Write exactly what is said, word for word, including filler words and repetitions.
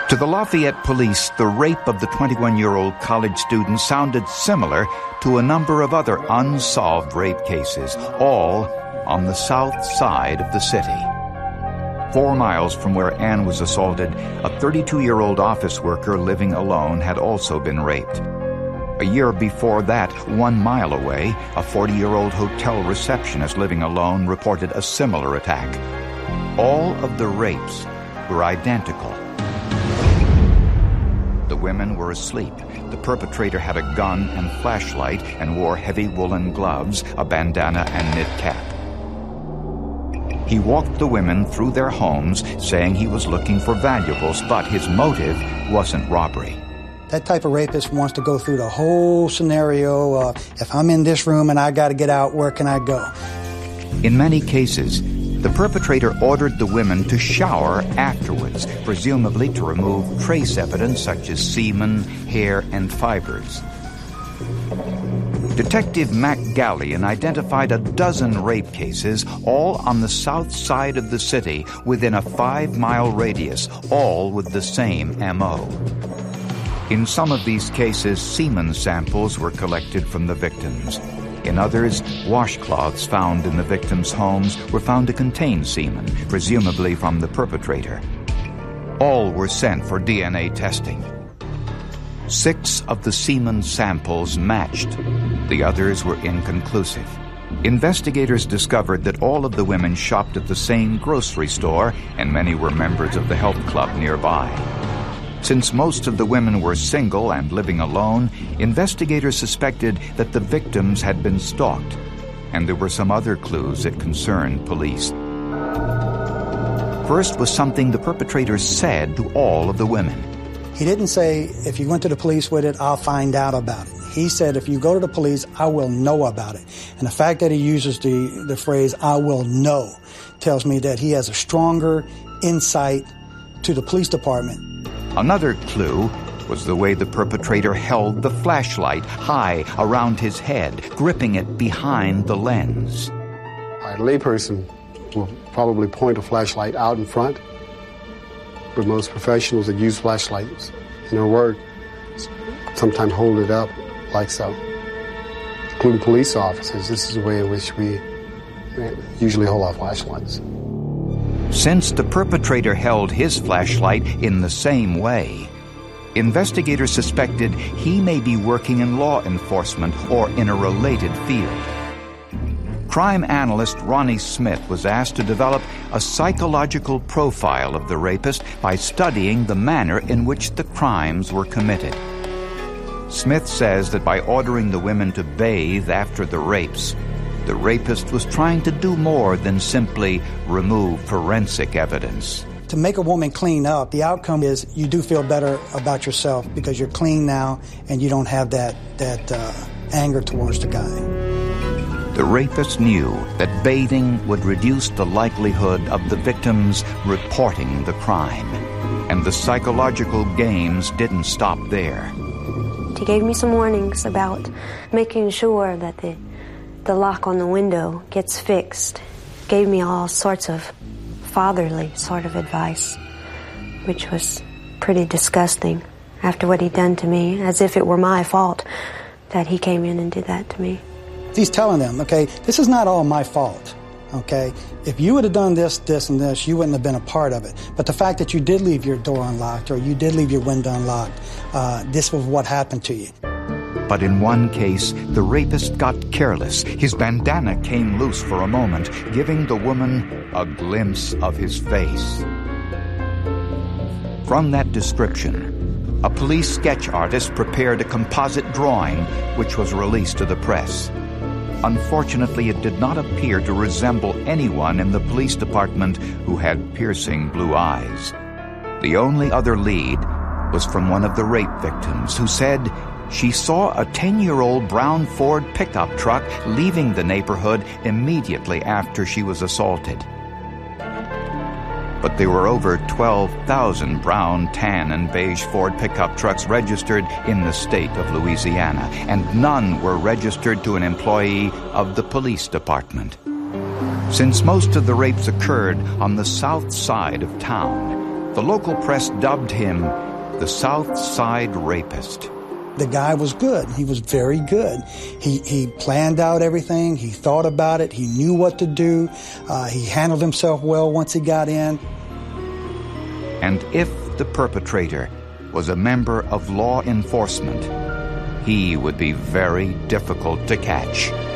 To the Lafayette police, the rape of the twenty-one-year-old college student sounded similar to a number of other unsolved rape cases, all on the south side of the city. Four miles from where Ann was assaulted, a thirty-two-year-old office worker living alone had also been raped. A year before that, one mile away, a forty-year-old hotel receptionist living alone reported a similar attack. All of the rapes were identical. The women were asleep. The perpetrator had a gun and flashlight and wore heavy woolen gloves, a bandana and knit cap. He walked the women through their homes, saying he was looking for valuables, but his motive wasn't robbery. That type of rapist wants to go through the whole scenario. Uh, if I'm in this room and I got to get out, where can I go? In many cases, the perpetrator ordered the women to shower afterwards, presumably to remove trace evidence such as semen, hair, and fibers. Detective Mac Gallion identified a dozen rape cases, all on the south side of the city, within a five-mile radius, all with the same M O. In some of these cases, semen samples were collected from the victims. In others, washcloths found in the victims' homes were found to contain semen, presumably from the perpetrator. All were sent for D N A testing. Six of the semen samples matched. The others were inconclusive. Investigators discovered that all of the women shopped at the same grocery store, and many were members of the health club nearby. Since most of the women were single and living alone, investigators suspected that the victims had been stalked, and there were some other clues that concerned police. First was something the perpetrator said to all of the women. He didn't say, if you went to the police with it, I'll find out about it. He said, if you go to the police, I will know about it. And the fact that he uses the, the phrase, I will know, tells me that he has a stronger insight to the police department. Another clue was the way the perpetrator held the flashlight high around his head, gripping it behind the lens. A layperson will probably point a flashlight out in front, but most professionals that use flashlights in their work sometimes hold it up like so. Including police officers, this is the way in which we usually hold our flashlights. Since the perpetrator held his flashlight in the same way, investigators suspected he may be working in law enforcement or in a related field. Crime analyst Ronnie Smith was asked to develop a psychological profile of the rapist by studying the manner in which the crimes were committed. Smith says that by ordering the women to bathe after the rapes, the rapist was trying to do more than simply remove forensic evidence. To make a woman clean up, the outcome is you do feel better about yourself because you're clean now and you don't have that, that uh, anger towards the guy. The rapist knew that bathing would reduce the likelihood of the victims reporting the crime. And the psychological games didn't stop there. He gave me some warnings about making sure that the, the lock on the window gets fixed. Gave me all sorts of fatherly sort of advice, which was pretty disgusting after what he'd done to me, as if it were my fault that he came in and did that to me. He's telling them, okay, this is not all my fault, okay? If you would have done this, this, and this, you wouldn't have been a part of it. But the fact that you did leave your door unlocked or you did leave your window unlocked, uh, this was what happened to you. But in one case, the rapist got careless. His bandana came loose for a moment, giving the woman a glimpse of his face. From that description, a police sketch artist prepared a composite drawing, which was released to the press. Unfortunately, it did not appear to resemble anyone in the police department who had piercing blue eyes. The only other lead was from one of the rape victims, who said she saw a ten-year-old brown Ford pickup truck leaving the neighborhood immediately after she was assaulted. But there were over twelve thousand brown, tan, and beige Ford pickup trucks registered in the state of Louisiana, and none were registered to an employee of the police department. Since most of the rapes occurred on the south side of town, The local press dubbed him the South Side Rapist. The guy was good. He was very good. He he planned out everything. He thought about it. He knew what to do. Uh, he handled himself well once he got in. And if the perpetrator was a member of law enforcement, he would be very difficult to catch.